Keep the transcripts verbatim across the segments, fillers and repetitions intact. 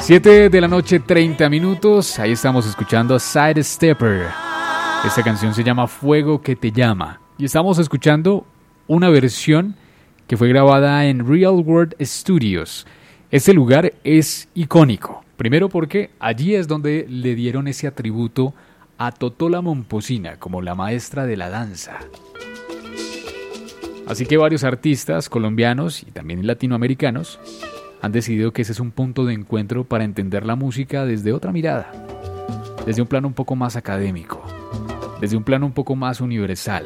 siete de la noche, treinta minutos. Ahí estamos escuchando a Side Stepper. Esta canción se llama Fuego que te llama. Y estamos escuchando una versión que fue grabada en Real World Studios. Este lugar es icónico. Primero porque allí es donde le dieron ese atributo a Totola Momposina como la maestra de la danza. Así que varios artistas colombianos y también latinoamericanos han decidido que ese es un punto de encuentro para entender la música desde otra mirada, desde un plano un poco más académico, desde un plano un poco más universal.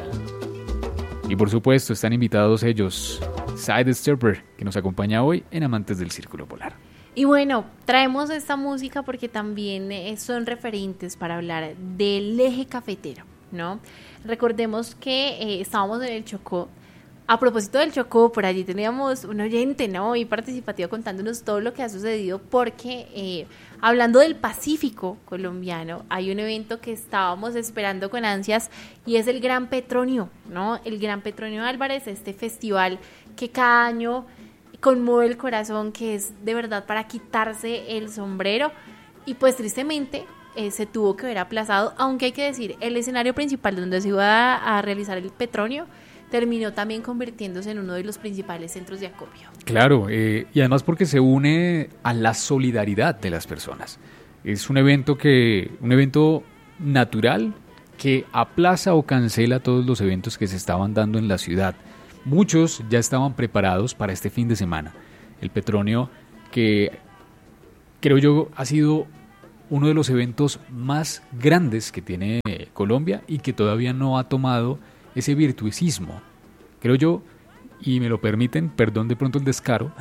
Y por supuesto están invitados ellos, Side Stepper, que nos acompaña hoy en Amantes del Círculo Polar. Y bueno, traemos esta música porque también eh, son referentes para hablar del eje cafetero, ¿no? Recordemos que eh, estábamos en el Chocó. A propósito del Chocó, por allí teníamos un oyente, ¿no? Y participativo contándonos todo lo que ha sucedido porque eh, hablando del Pacífico colombiano, hay un evento que estábamos esperando con ansias y es el Gran Petronio, ¿no? El Gran Petronio Álvarez, este festival que cada año conmueve el corazón, que es de verdad para quitarse el sombrero y pues tristemente eh, se tuvo que ver aplazado, aunque hay que decir, el escenario principal donde se iba a, a realizar el Petronio terminó también convirtiéndose en uno de los principales centros de acopio. Claro, eh, y además porque se une a la solidaridad de las personas. Es un evento que, un evento natural que aplaza o cancela todos los eventos que se estaban dando en la ciudad. Muchos ya estaban preparados para este fin de semana. El Petronio, que creo yo ha sido uno de los eventos más grandes que tiene Colombia y que todavía no ha tomado ese virtuosismo, creo yo, y me lo permiten, perdón de pronto el descaro,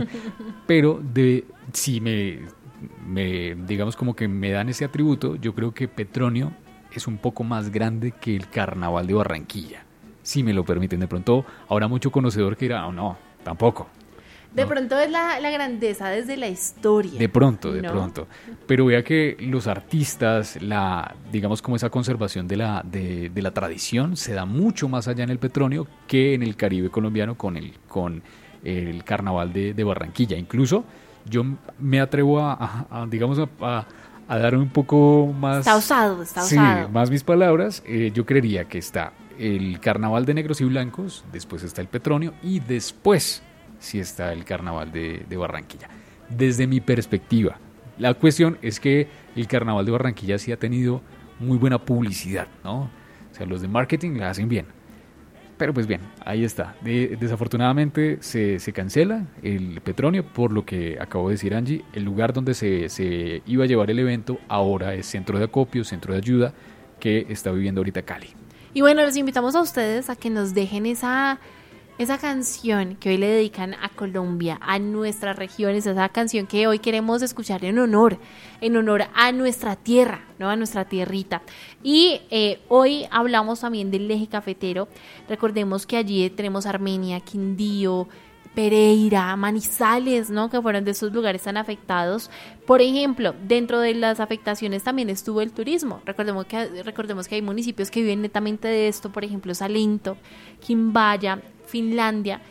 pero de si me, me, digamos como que me dan ese atributo, yo creo que Petronio es un poco más grande que el Carnaval de Barranquilla, si me lo permiten. De pronto habrá mucho conocedor que dirá, no, no, tampoco. De ¿no? pronto es la, la grandeza desde la historia. De pronto, de ¿no? pronto. Pero vea que los artistas, la, digamos como esa conservación de la, de, de la tradición se da mucho más allá en el Petronio que en el Caribe colombiano con el, con el Carnaval de, de Barranquilla. Incluso yo me atrevo a, a, a digamos, a, a, a dar un poco más... Está osado, está osado. Sí, más mis palabras. Eh, yo creería que está el Carnaval de Negros y Blancos, después está el Petronio y después sí está el Carnaval de, de Barranquilla. Desde mi perspectiva, la cuestión es que el Carnaval de Barranquilla sí ha tenido muy buena publicidad, ¿no? O sea, los de marketing la hacen bien. Pero pues bien, ahí está. De, desafortunadamente se, se cancela el Petronio, por lo que acabo de decir Angie. El lugar donde se, se iba a llevar el evento ahora es centro de acopio, centro de ayuda que está viviendo ahorita Cali. Y bueno, los invitamos a ustedes a que nos dejen esa... esa canción que hoy le dedican a Colombia, a nuestras regiones, esa canción que hoy queremos escuchar en honor, en honor a nuestra tierra, ¿no? A nuestra tierrita. Y eh, hoy hablamos también del eje cafetero. Recordemos que allí tenemos Armenia, Quindío, Pereira, Manizales, ¿no? Que fueron de esos lugares tan afectados. Por ejemplo, dentro de las afectaciones también estuvo el turismo. Recordemos que, recordemos que hay municipios que viven netamente de esto, por ejemplo, Salento, Quimbaya, Finlandia,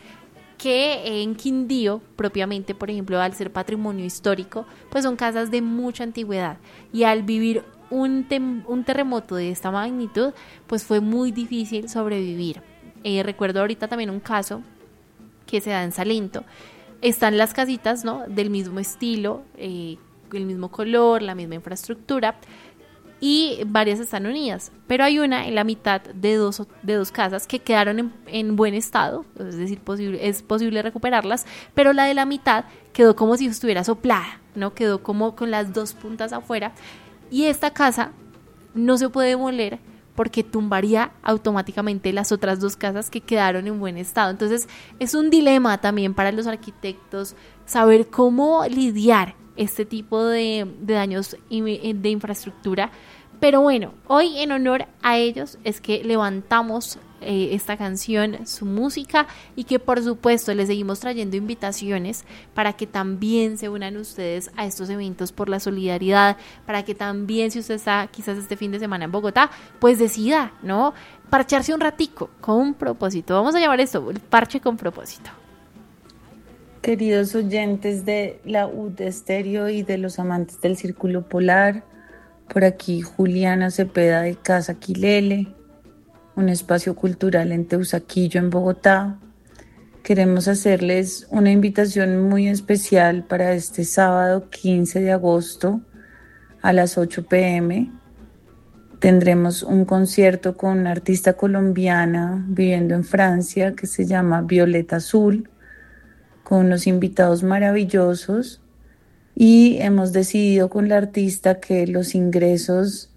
que en Quindío, propiamente, por ejemplo, al ser patrimonio histórico, pues son casas de mucha antigüedad. Y al vivir un, tem- un terremoto de esta magnitud, pues fue muy difícil sobrevivir. Eh, recuerdo ahorita también un caso que se da en Salento. Están las casitas, ¿no? Del mismo estilo, eh, el mismo color, la misma infraestructura, y varias están unidas, pero hay una en la mitad de dos, de dos casas que quedaron en, en buen estado, es decir, posible, es posible recuperarlas, pero la de la mitad quedó como si estuviera soplada, ¿no? Quedó como con las dos puntas afuera, y esta casa no se puede demoler porque tumbaría automáticamente las otras dos casas que quedaron en buen estado. Entonces es un dilema también para los arquitectos saber cómo lidiar este tipo de, de daños de infraestructura. Pero bueno, hoy en honor a ellos es que levantamos eh, esta canción, su música, y que por supuesto les seguimos trayendo invitaciones para que también se unan ustedes a estos eventos por la solidaridad, para que también, si usted está quizás este fin de semana en Bogotá, pues decida, ¿no? Parcharse un ratico con un propósito. Vamos a llamar esto el parche con propósito. Queridos oyentes de la U D Estéreo y de los amantes del Círculo Polar, por aquí Juliana Cepeda de Casa Quilele, un espacio cultural en Teusaquillo, en Bogotá. Queremos hacerles una invitación muy especial para este sábado quince de agosto a las ocho pe eme. Tendremos un concierto con una artista colombiana viviendo en Francia que se llama Violeta Azul, con unos invitados maravillosos, y hemos decidido con la artista que los ingresos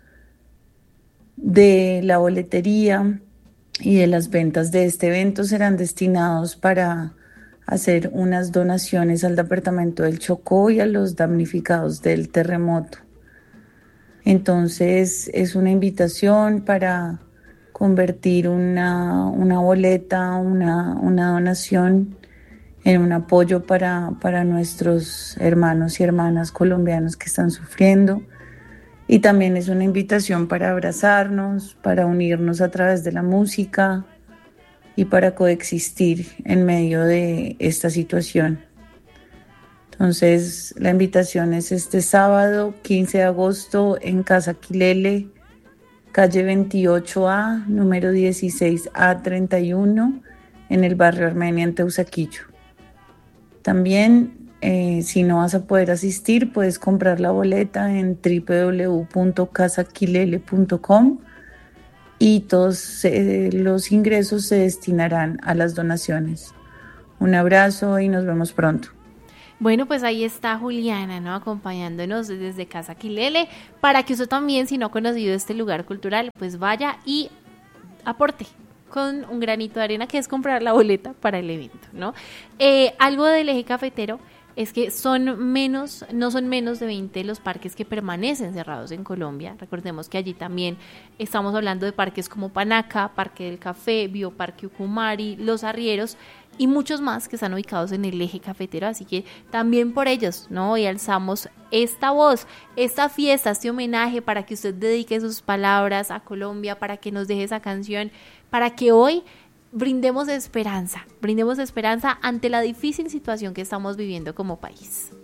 de la boletería y de las ventas de este evento serán destinados para hacer unas donaciones al departamento del Chocó y a los damnificados del terremoto. Entonces es una invitación para convertir una, una boleta, una, una donación en un apoyo para, para nuestros hermanos y hermanas colombianos que están sufriendo. Y también es una invitación para abrazarnos, para unirnos a través de la música y para coexistir en medio de esta situación. Entonces, la invitación es este sábado, quince de agosto, en Casa Quilele, calle veintiocho A, número dieciséis A treinta y uno, en el barrio Armenia, en Teusaquillo. También, eh, si no vas a poder asistir, puedes comprar la boleta en doble u doble u doble u punto casa quilele punto com y todos eh, los ingresos se destinarán a las donaciones. Un abrazo y nos vemos pronto. Bueno, pues ahí está Juliana, ¿no? Acompañándonos desde Casa Quilele, para que usted también, si no ha conocido este lugar cultural, pues vaya y aporte con un granito de arena, que es comprar la boleta para el evento, ¿no? Eh, algo del eje cafetero es que son menos, no son menos de veinte los parques que permanecen cerrados en Colombia. Recordemos que allí también estamos hablando de parques como Panaca, Parque del Café, Bioparque Ucumari, Los Arrieros y muchos más que están ubicados en el eje cafetero, así que también por ellos, ¿no? Hoy alzamos esta voz, esta fiesta, este homenaje para que usted dedique sus palabras a Colombia, para que nos deje esa canción, para que hoy brindemos esperanza, brindemos esperanza ante la difícil situación que estamos viviendo como país.